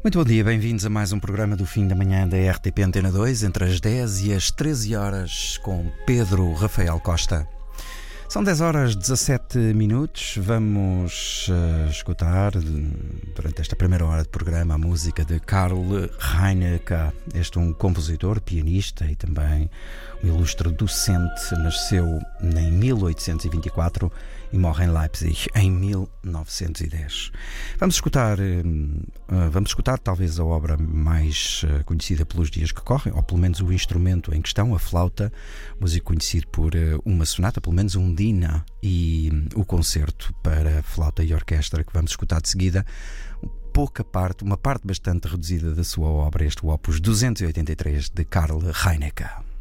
Muito bom dia, bem-vindos a mais um programa do fim da manhã da RTP Antena 2, entre as 10 e as 13 horas, com Pedro Rafael Costa. São 10 horas 17 minutos. Vamos escutar, durante esta primeira hora de programa, a música de Karl Heinecke. Este é um compositor, pianista e também um ilustre docente. Nasceu em 1824 e morre em Leipzig em 1910. Vamos escutar talvez a obra mais conhecida pelos dias que correm, ou pelo menos o instrumento em questão, a flauta, músico conhecido por uma sonata, pelo menos um Dina, e o concerto para flauta e orquestra que vamos escutar de seguida. Uma parte bastante reduzida da sua obra, este Opus 283 de Karl Heinecke.